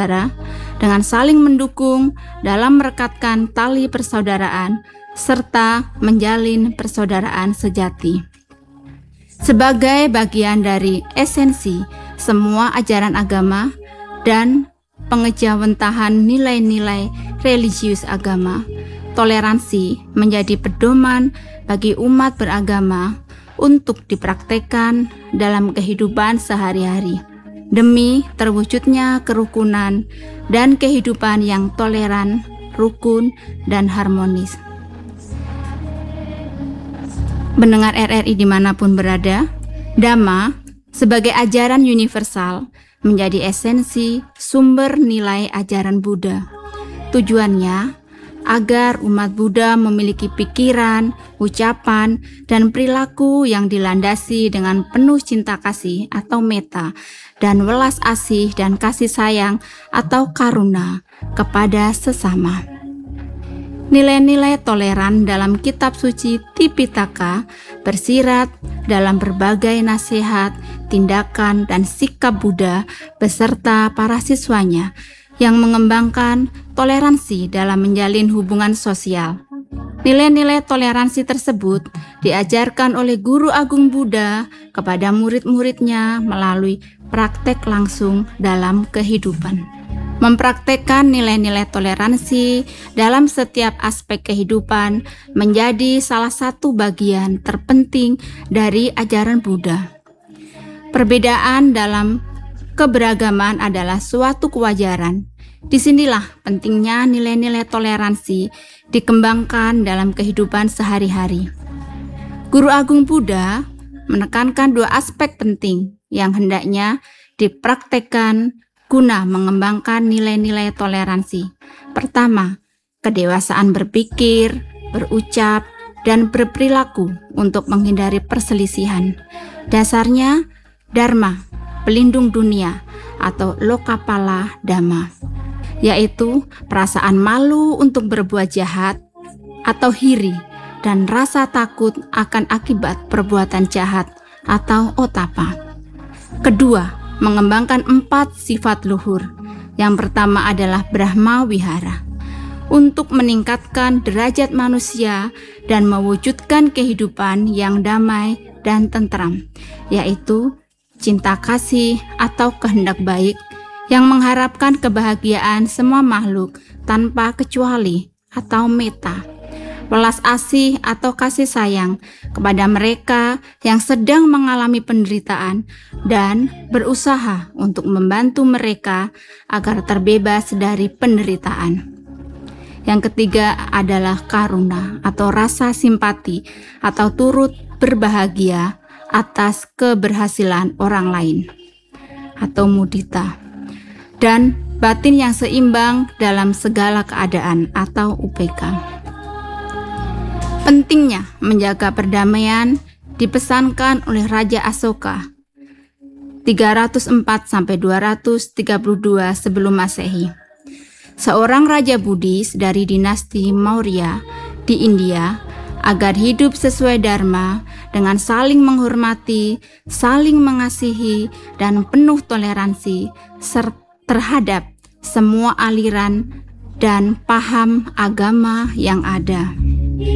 saudara dengan saling mendukung dalam merekatkan tali persaudaraan serta menjalin persaudaraan sejati. Sebagai bagian dari esensi semua ajaran agama dan pengejawentahan nilai-nilai religius agama, toleransi menjadi pedoman bagi umat beragama untuk dipraktekkan dalam kehidupan sehari-hari demi terwujudnya kerukunan dan kehidupan yang toleran, rukun, dan harmonis. Pendengar RRI dimanapun berada, Dhamma sebagai ajaran universal menjadi esensi sumber nilai ajaran Buddha. Tujuannya agar umat Buddha memiliki pikiran, ucapan, dan perilaku yang dilandasi dengan penuh cinta kasih atau metta, dan welas asih dan kasih sayang atau karuna kepada sesama. Nilai-nilai toleran dalam kitab suci Tipitaka bersirat dalam berbagai nasihat, tindakan, dan sikap Buddha beserta para siswanya yang mengembangkan toleransi dalam menjalin hubungan sosial. Nilai-nilai toleransi tersebut diajarkan oleh Guru Agung Buddha kepada murid-muridnya melalui praktek langsung dalam kehidupan. Mempraktekkan nilai-nilai toleransi dalam setiap aspek kehidupan menjadi salah satu bagian terpenting dari ajaran Buddha. Perbedaan dalam keberagaman adalah suatu kewajaran. Disinilah pentingnya nilai-nilai toleransi dikembangkan dalam kehidupan sehari-hari. Guru Agung Buddha menekankan dua aspek penting yang hendaknya dipraktekkan guna mengembangkan nilai-nilai toleransi. Pertama, kedewasaan berpikir, berucap, dan berperilaku untuk menghindari perselisihan. Dasarnya, Dharma, pelindung dunia, atau Lokapala Dhamma, yaitu perasaan malu untuk berbuat jahat atau hiri dan rasa takut akan akibat perbuatan jahat atau otapa. Kedua, mengembangkan 4 sifat luhur. Yang pertama adalah Brahma Wihara, untuk meningkatkan derajat manusia dan mewujudkan kehidupan yang damai dan tentram, yaitu cinta kasih atau kehendak baik yang mengharapkan kebahagiaan semua makhluk tanpa kecuali atau metta. Welas asih atau kasih sayang kepada mereka yang sedang mengalami penderitaan dan berusaha untuk membantu mereka agar terbebas dari penderitaan. Yang ketiga adalah karuna atau rasa simpati atau turut berbahagia atas keberhasilan orang lain atau mudita, dan batin yang seimbang dalam segala keadaan atau UPK. Pentingnya menjaga perdamaian dipesankan oleh Raja Asoka 304-232 sebelum Masehi. Seorang raja Buddhis dari dinasti Maurya di India agar hidup sesuai dharma dengan saling menghormati, saling mengasihi, dan penuh toleransi terhadap semua aliran dan paham agama yang ada.